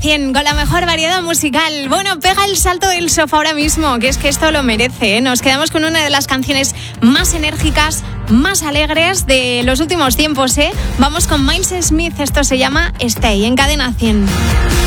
100 con la mejor variedad musical. Bueno, pega el salto del sofá ahora mismo, que es que esto lo merece, ¿eh? Nos quedamos con una de las canciones más enérgicas, más alegres de los últimos tiempos, ¿eh? Vamos con Miles Smith, esto se llama Stay, en Cadena 100.